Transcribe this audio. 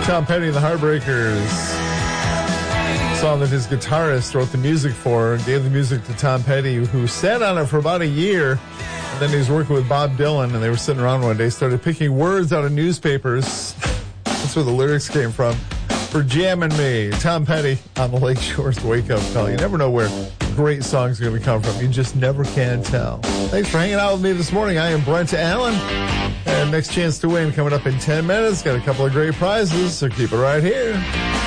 Tom Petty and the Heartbreakers. Song that his guitarist wrote the music for and gave the music to Tom Petty, who sat on it for about a year. And then he was working with Bob Dylan, and they were sitting around one day, started picking words out of newspapers. That's where the lyrics came from. For Jamming Me, Tom Petty on the Lake Shore's Wake Up Call. You never know where great songs are going to come from. You just never can tell. Thanks for hanging out with me this morning. I am Brent Allen. And next chance to win coming up in 10 minutes. Got a couple of great prizes, so keep it right here.